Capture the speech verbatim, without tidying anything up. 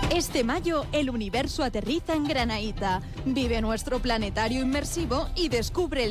Este mayo, el universo aterriza en Granaíta. Vive nuestro planetario inmersivo y descubre el